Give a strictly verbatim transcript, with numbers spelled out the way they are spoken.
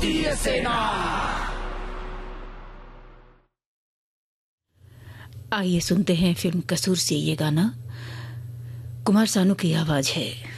भारतीय सेना। आइए सुनते हैं फिल्म कसूर से ये गाना। कुमार सानू की आवाज है।